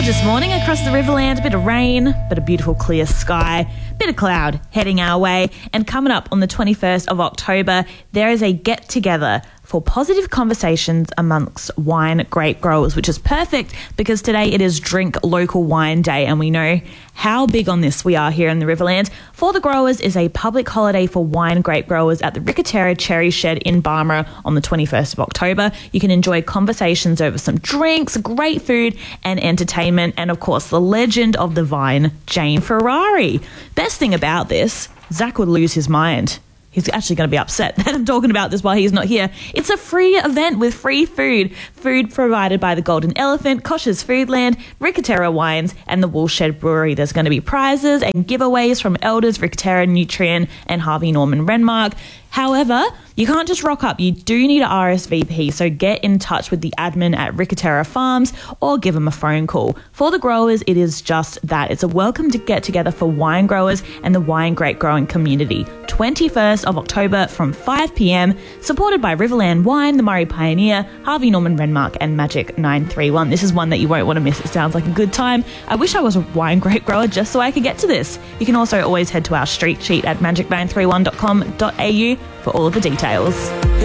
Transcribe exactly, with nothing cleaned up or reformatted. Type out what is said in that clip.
Gorgeous morning across the Riverland. A bit of rain, but a beautiful clear sky. Bit of cloud heading our way. And coming up on the twenty-first of October, there is a get-together for positive conversations amongst wine grape growers, which is perfect because today it is Drink Local Wine Day, and we know how big on this we are here in the Riverland. For the Growers is a public holiday for wine grape growers at the Ricatera Cherry Shed in Barmera on the twenty-first of October. You can enjoy conversations over some drinks, great food and entertainment, and of course the legend of the vine, Jane Ferrari. Best thing about this, Zach would lose his mind. He's actually going to be upset that I'm talking about this while he's not here. It's a free event with free food. Food provided by the Golden Elephant, Kosh's Foodland, Ricatera Wines and the Woolshed Brewery. There's going to be prizes and giveaways from Elders, Ricatera, Nutrien and Harvey Norman Renmark. However, you can't just rock up. You do need an R S V P, so get in touch with the admin at Ricatera Farms or give them a phone call. For the growers, it is just that. It's a welcome to get together for wine growers and the wine grape growing community. twenty-first of October from five p.m, supported by Riverland Wine, the Murray Pioneer, Harvey Norman Renmark and Magic nine three one. This is one that you won't want to miss. It sounds like a good time. I wish I was a wine grape grower just so I could get to this. You can also always head to our street sheet at magic nine three one dot com dot a u for all of the details.